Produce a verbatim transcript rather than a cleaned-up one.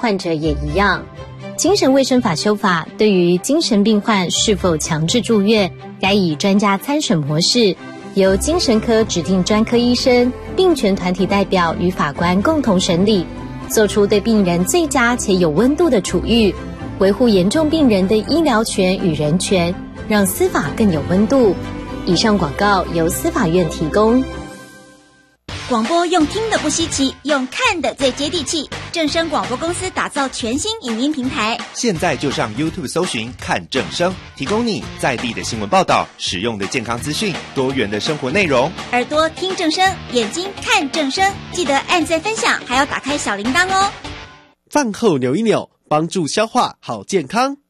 患者也一样。精神卫生法修法对于精神病患是否强制住院，该以专家参审模式，由精神科指定专科医生、病权团体代表与法官共同审理，做出对病人最佳且有温度的处遇，维护严重病人的医疗权与人权，让司法更有温度。以上广告由司法院提供。 广播用听的不稀奇，用看的最接地气。正声广播公司打造全新影音平台， 现在就上 YouTube 搜寻看正声，提供你在地的新闻报道、实用的健康资讯、多元的生活内容。 耳朵听正声，眼睛看正声，记得按赞分享，还要打开小铃铛哦。 饭后扭一扭，帮助消化好健康。